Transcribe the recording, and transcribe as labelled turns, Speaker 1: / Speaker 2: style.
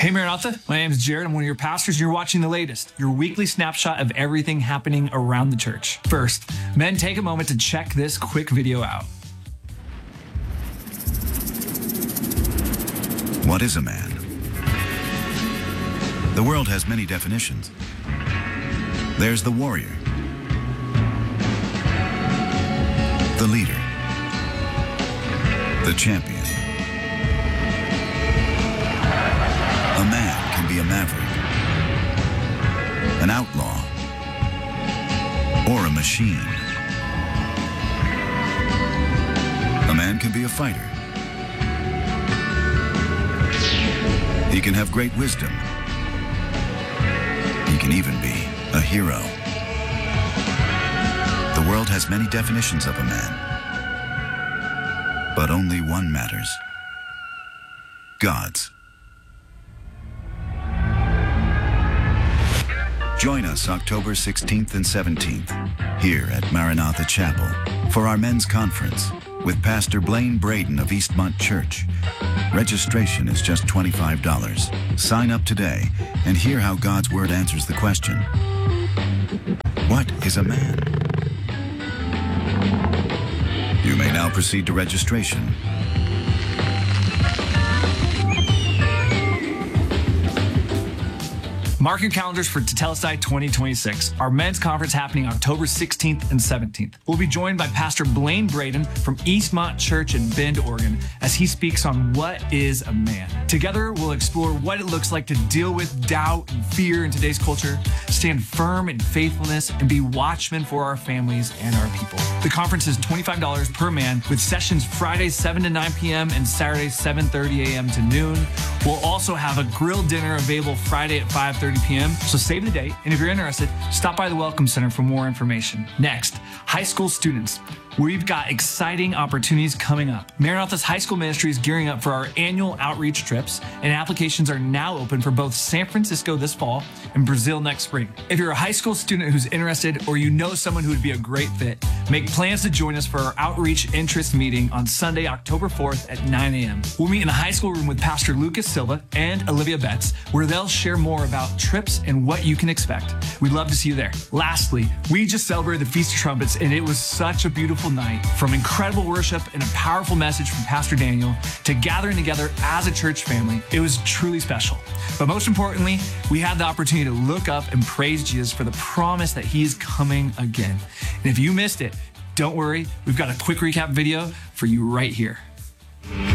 Speaker 1: Hey Maranatha, my name is Jared. I'm one of your pastors. You're watching The Latest, your weekly snapshot of everything happening around the church. First, men, take a moment to check this quick video out.
Speaker 2: What is a man? The world has many definitions. There's the warrior, the leader, the champion. A man can be a maverick, an outlaw, or a machine. A man can be a fighter. He can have great wisdom. He can even be a hero. The world has many definitions of a man, but only one matters: God's. Join us October 16th and 17th here at Maranatha Chapel for our men's conference with Pastor Blaine Braden of Eastmont Church. Registration is just $25. Sign up today and hear how God's Word answers the question, what is a man? You may now proceed to registration.
Speaker 1: Mark your calendars for Tetelestai 2026, our men's conference happening October 16th and 17th. We'll be joined by Pastor Blaine Braden from Eastmont Church in Bend, Oregon, as he speaks on what is a man. Together, we'll explore what it looks like to deal with doubt and fear in today's culture, stand firm in faithfulness, and be watchmen for our families and our people. The conference is $25 per man, with sessions Fridays 7 to 9 p.m. and Saturdays 7:30 a.m. to noon. We'll also have a grilled dinner available Friday at 5:30 p.m. So save the date, and if you're interested, stop by the Welcome Center for more information. Next, high school students. We've got exciting opportunities coming up. Maranatha's high school ministry is gearing up for our annual outreach trips, and applications are now open for both San Francisco this fall and Brazil next spring. If you're a high school student who's interested, or you know someone who would be a great fit, make plans to join us for our outreach interest meeting on Sunday, October 4th at 9 a.m. We'll meet in the high school room with Pastor Lucas Silva and Olivia Betts, where they'll share more about trips and what you can expect. We'd love to see you there. Lastly, we just celebrated the Feast of Trumpets, and it was such a beautiful night. From incredible worship and a powerful message from Pastor Daniel to gathering together as a church family, it was truly special. But most importantly, we had the opportunity to look up and praise Jesus for the promise that he is coming again. And if you missed it, don't worry, we've got a quick recap video for you right here.